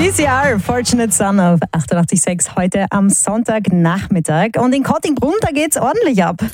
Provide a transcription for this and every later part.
VCR, Fortunate Son auf 88.6 heute am Sonntagnachmittag. Und in Kottingbrunn, da geht's ordentlich ab.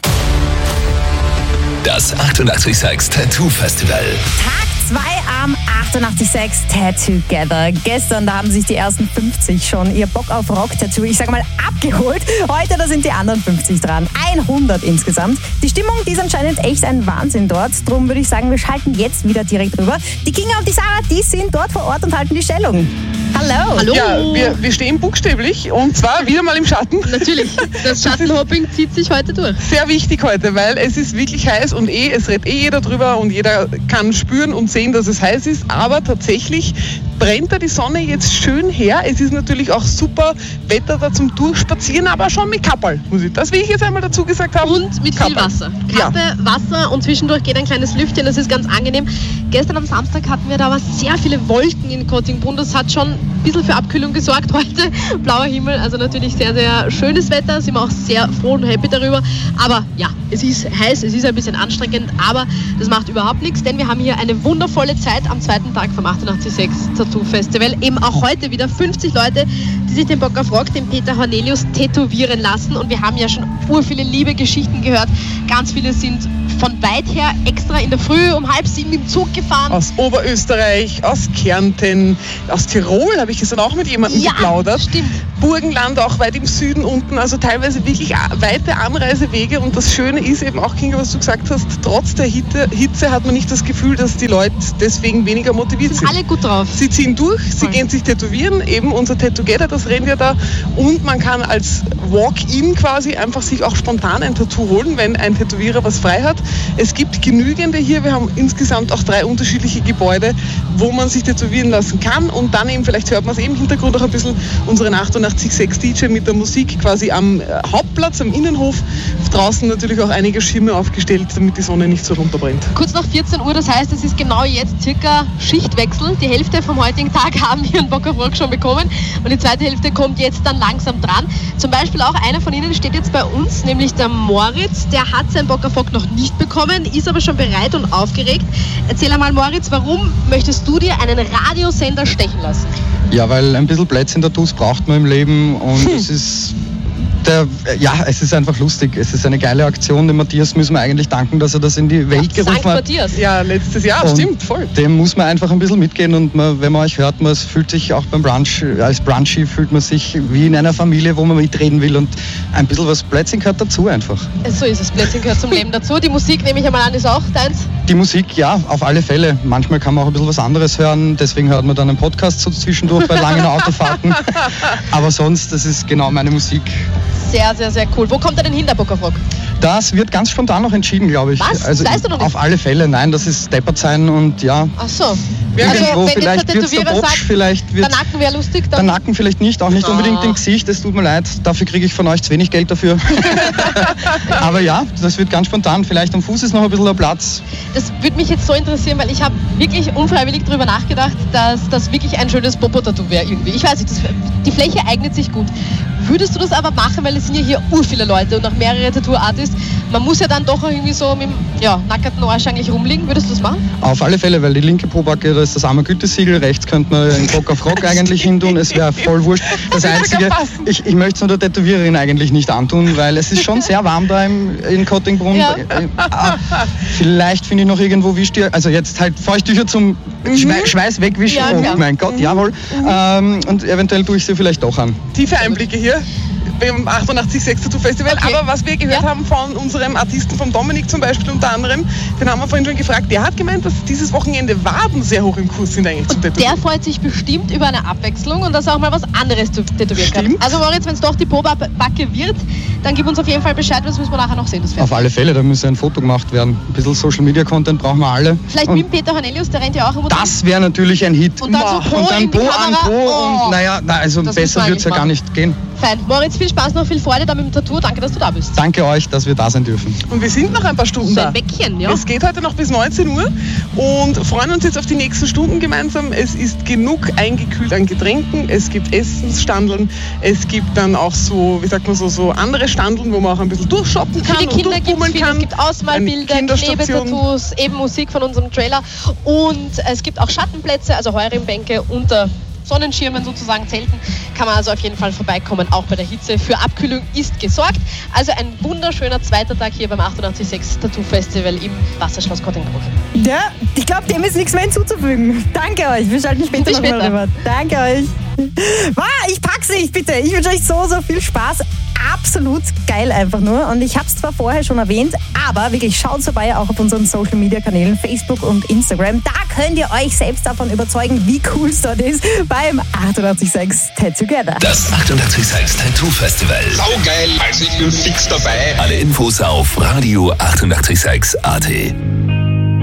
Das 88.6 Tattoo Festival. Tag 2 am 88.6 Tattoo-Together. Gestern, da haben sich die ersten 50 schon ihr Bock auf Rock-Tattoo, ich sag mal, abgeholt. Heute, da sind die anderen 50 dran. 100 insgesamt. Die Stimmung, die ist anscheinend echt ein Wahnsinn dort. Drum würde ich sagen, wir schalten jetzt wieder direkt rüber. Die Kinga und die Sarah, die sind dort vor Ort und halten die Stellung. Hallo. Hallo. Ja, wir stehen buchstäblich und zwar wieder mal im Schatten. Natürlich, das Schattenhopping zieht sich heute durch. Sehr wichtig heute, weil es ist wirklich heiß und es redet jeder drüber und jeder kann spüren und sehen, dass es heiß ist. Aber tatsächlich brennt da die Sonne jetzt schön her. Es ist natürlich auch super Wetter da zum Durchspazieren, aber schon mit Kapperl, das will ich jetzt einmal dazu gesagt haben. Und mit Kapperl. viel Wasser. Kappe, ja. Wasser und zwischendurch geht ein kleines Lüftchen, das ist ganz angenehm. Gestern am Samstag hatten wir da aber sehr viele Wolken in Kottingbrunn. Das hat schon ein bisschen für Abkühlung gesorgt heute. Blauer Himmel, also natürlich sehr, sehr schönes Wetter. Sind wir auch sehr froh und happy darüber. Aber ja, es ist heiß, es ist ein bisschen anstrengend, aber das macht überhaupt nichts, denn wir haben hier eine wundervolle Zeit am zweiten Tag vom 88.6 Tattoo Festival. Eben auch heute wieder 50 Leute, die sich den Bock auf Rock, den Peter Hornelius, tätowieren lassen. Und wir haben ja schon viele liebe Geschichten gehört. Ganz viele sind von weit her extra in der Früh um 6:30 im Zug gefahren. Aus Oberösterreich, aus Kärnten, aus Tirol habe ich gestern auch mit jemandem geplaudert. Stimmt. Burgenland auch weit im Süden unten, also teilweise wirklich weite Anreisewege. Und das Schöne ist eben auch, Kinga, was du gesagt hast, trotz der Hitze hat man nicht das Gefühl, dass die Leute deswegen weniger motiviert sind. Alle gut drauf. Sie ziehen durch, sie gehen sich tätowieren, eben unser Tattoo-Together, das reden wir da. Und man kann als Walk-in quasi einfach sich auch spontan ein Tattoo holen, wenn ein Tätowierer was frei hat. Es gibt genügende hier, wir haben insgesamt auch 3 unterschiedliche Gebäude, wo man sich tätowieren lassen kann. Und dann eben, vielleicht hört man es eben im Hintergrund auch ein bisschen, unseren 88.6 DJ mit der Musik quasi am Hauptplatz, am Innenhof. Draußen natürlich auch einige Schirme aufgestellt, damit die Sonne nicht so runterbrennt. Kurz nach 14 Uhr, das heißt, es ist genau jetzt circa Schichtwechsel. Die Hälfte vom heutigen Tag haben wir einen Bock auf Rock schon bekommen und die zweite Hälfte kommt jetzt dann langsam dran. Zum Beispiel auch einer von Ihnen steht jetzt bei uns, nämlich der Moritz. Der hat seinen Bock auf Rock noch nicht bekommen, ist aber schon bereit und aufgeregt. Erzähl einmal, Moritz, warum möchtest du dir einen Radiosender stechen lassen? Ja, weil ein bisschen Blödsinn-Tattoos braucht man im Leben und es ist es ist einfach lustig. Es ist eine geile Aktion. Dem Matthias müssen wir eigentlich danken, dass er das in die Welt gerufen hat. Matthias. Ja, letztes Jahr, und stimmt, voll. Dem muss man einfach ein bisschen mitgehen und wenn man euch hört, man fühlt sich auch beim Brunch, als Brunchy fühlt man sich wie in einer Familie, wo man mitreden will und ein bisschen was Blödsinn gehört dazu einfach. So ist es, Blödsinn gehört zum Leben dazu. Die Musik, nehme ich einmal an, ist auch deins? Die Musik, ja, auf alle Fälle. Manchmal kann man auch ein bisschen was anderes hören, deswegen hört man dann einen Podcast so zwischendurch bei langen Autofahrten. Aber sonst, das ist genau meine Musik. Sehr, sehr, sehr cool. Wo kommt er denn hin, der Bock auf Rock? Das wird ganz spontan noch entschieden, glaube ich. Was? Also das weißt du noch nicht? Auf alle Fälle, nein, das ist deppert sein und ja. Ach so. Irgendwo, also, vielleicht wird es der Botsch, vielleicht wird der Nacken wäre lustig. Der Nacken vielleicht nicht, auch nicht unbedingt im Gesicht, es tut mir leid, dafür kriege ich von euch zu wenig Geld dafür. Aber ja, das wird ganz spontan, vielleicht am Fuß ist noch ein bisschen der Platz. Das würde mich jetzt so interessieren, weil ich habe wirklich unfreiwillig darüber nachgedacht, dass das wirklich ein schönes Popo-Tattoo wäre irgendwie. Ich weiß nicht, die Fläche eignet sich gut. Würdest du das aber machen, weil es sind ja hier viele Leute und auch mehrere Tattoo-Artists. Man muss ja dann doch irgendwie so mit dem nackerten Arsch eigentlich rumliegen. Würdest du das machen? Auf alle Fälle, weil die linke Pobacke, da ist das arme Gütesiegel, rechts könnte man einen Bock auf Rock eigentlich hin tun. Es wäre voll wurscht. Das Einzige, ich möchte es nur der Tätowiererin eigentlich nicht antun, weil es ist schon sehr warm da in Kottingbrunn. Ja. Vielleicht finde ich noch irgendwo Wischtücher, also jetzt halt Feuchttücher zum Schweiß wegwischen. Ja, mein Gott, jawohl. Und eventuell tue ich sie vielleicht doch an. Tiefe Einblicke hier beim 88.6 Tattoo Festival. Okay. Aber was wir gehört haben von unserem Artisten, von Dominik zum Beispiel unter anderem, den haben wir vorhin schon gefragt, der hat gemeint, dass dieses Wochenende Waden sehr hoch im Kurs sind eigentlich zum Tätowieren. Der freut sich bestimmt über eine Abwechslung und dass er auch mal was anderes zu tätowieren kann. Also Moritz, wenn es doch die Pobacke wird, dann gib uns auf jeden Fall Bescheid, das müssen wir nachher noch sehen. Das auf alle Fälle, da muss ein Foto gemacht werden. Ein bisschen Social Media Content brauchen wir alle. Vielleicht mit Peter Hornelius, der rennt ja auch immer. Das wäre natürlich ein Hit. Und dann so und dann Po an Po und also besser wird es ja gar nicht gehen. Fein. Moritz, viel Spaß noch, viel Freude da mit dem Tattoo. Danke, dass du da bist. Danke euch, dass wir da sein dürfen. Und wir sind noch ein paar Stunden da. Ein Weckchen, ja. Es geht heute noch bis 19 Uhr und freuen uns jetzt auf die nächsten Stunden gemeinsam. Es ist genug eingekühlt an Getränken, es gibt Essensstandeln, es gibt dann auch so, wie sagt man so andere Standeln, wo man auch ein bisschen durchshoppen kann. Für die Kinder und gibt es viel, kann. es gibt Ausmalbilder, Klebetattoos, eben Musik von unserem Trailer und es gibt auch Schattenplätze, also Heurimbänke unter Sonnenschirmen sozusagen zelten, kann man also auf jeden Fall vorbeikommen, auch bei der Hitze. Für Abkühlung ist gesorgt. Also ein wunderschöner zweiter Tag hier beim 88.6 Tattoo Festival im Wasserschloss Kottingbruck. Ja, ich glaube, dem ist nichts mehr hinzuzufügen. Danke euch, wir schalten später noch mal rüber. Danke euch. Ich pack's nicht, bitte. Ich wünsche euch so viel Spaß. Absolut geil einfach nur. Und ich habe es zwar vorher schon erwähnt, aber wirklich schaut vorbei auch auf unseren Social-Media-Kanälen Facebook und Instagram. Da könnt ihr euch selbst davon überzeugen, wie cool es dort ist beim 88.6 Tattoo Together. Das 88.6 Tattoo Festival. Saugeil, also ich bin fix dabei. Alle Infos auf Radio 88.6 AT.